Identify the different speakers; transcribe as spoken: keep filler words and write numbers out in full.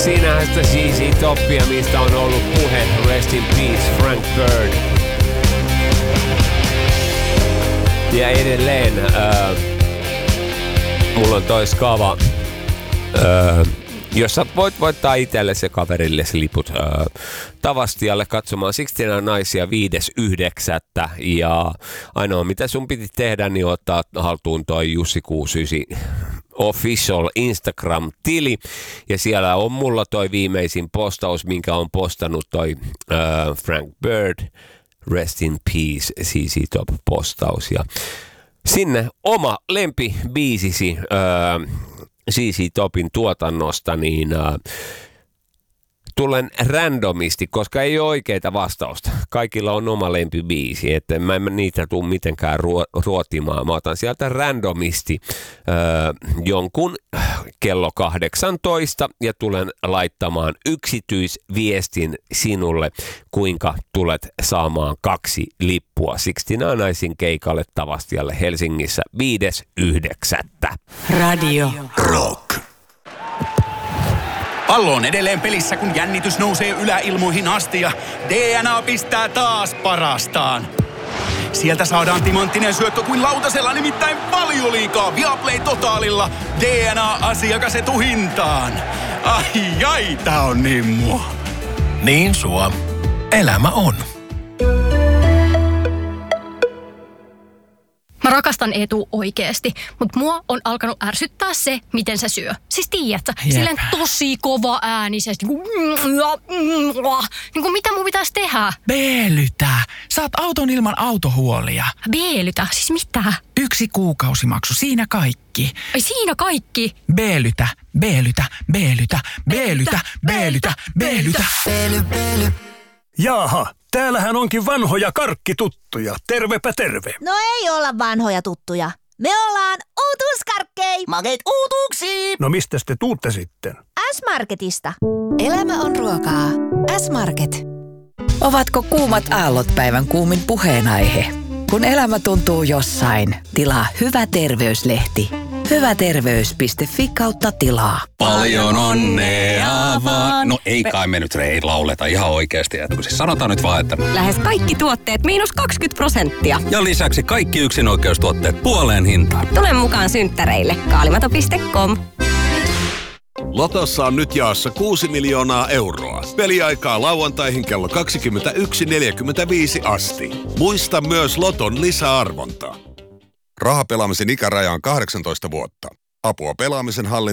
Speaker 1: Siinähän sitä Z Z Toppia, mistä on ollut puhe. Rest in peace, Frank Bird. Ja edelleen, äh, mulla on toi skava, äh, jossa voit voittaa itsellesi ja kaverillesi liput äh, Tavastialle katsomaan kuusikymmentäyhdeksän naisia viides yhdeksättä Ja ainoa mitä sun piti tehdä, niin ottaa haltuun toi Jussi kuusikymmentäyhdeksän official Instagram-tili. Ja siellä on mulla toi viimeisin postaus, minkä on postannut toi äh, Frank Bird. Rest in peace, C C Top postaus. Ja sinne oma lempibiisisi äh, C C Topin tuotannosta, niin äh, tulen randomisti, koska ei ole oikeita vastausta. Kaikilla on oma lempibiisi, että mä en niitä tule mitenkään ruo- ruotimaan. Mä otan sieltä randomisti äh, jonkun kello kahdeksantoista ja tulen laittamaan yksityisviestin sinulle, kuinka tulet saamaan kaksi lippua kuusikymmentäyhdeksän keikalle Tavastialle Helsingissä viides yhdeksättä
Speaker 2: Radio
Speaker 3: Rock. Pallo on edelleen pelissä, kun jännitys nousee yläilmoihin asti ja D N A pistää taas parastaan. Sieltä saadaan timanttinen syöttö kuin lautasella, nimittäin Valioliigaa Viaplay Totaalilla. D N A-asiakas etuhintaan. Ai ai, tää on niin mua.
Speaker 4: Niin sua. Elämä on.
Speaker 5: Mä rakastan Eetu oikeesti, mutta mua on alkanut ärsyttää se, miten se syö. Siis tiedätkö, silleen tosi kova äänisesti. Niin kuin mitä mun pitäisi tehdä?
Speaker 6: Beelytä. Saat auton ilman autohuolia.
Speaker 5: Beelytä? Siis mitä?
Speaker 6: Yksi kuukausimaksu, siinä kaikki.
Speaker 5: Ai siinä kaikki?
Speaker 6: Beelytä, beelytä, beelytä, beelytä, beelytä, beelytä.
Speaker 2: Beely, beely.
Speaker 7: Jaaha, täällähän onkin vanhoja karkkituttuja. Tervepä terve.
Speaker 8: No ei olla vanhoja tuttuja. Me ollaan uutuuskarkkei.
Speaker 2: Makeet uutuuksiin.
Speaker 7: No mistäs te tuutte sitten?
Speaker 8: S-Marketista.
Speaker 2: Elämä on ruokaa. S-Market. Ovatko kuumat aallot päivän kuumin puheenaihe? Kun elämä tuntuu jossain, tilaa Hyvä terveyslehti. Hyväterveys piste fi kautta tilaa.
Speaker 3: Paljon onnea vaan. No ei kai me nyt ei lauleta ihan oikeasti. Siis sanotaan nyt vaan, että...
Speaker 9: Lähes kaikki tuotteet miinus kaksikymmentä prosenttia.
Speaker 3: Ja lisäksi kaikki yksinoikeustuotteet puoleen hintaan.
Speaker 9: Tule mukaan synttäreille. Kaalimato piste com.
Speaker 10: Lotossa on nyt jaossa kuusi miljoonaa euroa. Peliaikaa lauantaihin kello kaksikymmentäyksi neljäkymmentäviisi asti. Muista myös Loton lisäarvonta. Rahapelaamisen ikäraja on kahdeksantoista vuotta. Apua pelaamisen hallintaan